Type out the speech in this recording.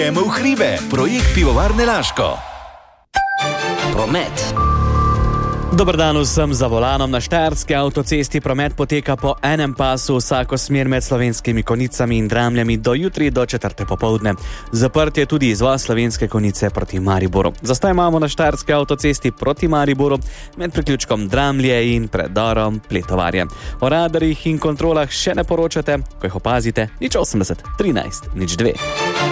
Gremo v hribe, projekt Pivovarne Laško. Promet. Dober dan vsem za volanom. Na štajerski avtocesti promet poteka po enem pasu vsako smer med Slovenskimi Konjicami in Dramljami do jutri do 4. popoldne. Zaprt je tudi izvoz Slovenske Konjice proti Mariboru. Zastoj imamo na štajerski avtocesti proti Mariboru med priključkom Dramlje in predorom Pletovarje. O radarjih in kontrolah še ne poročate, ko jih opazite, 080 13 02.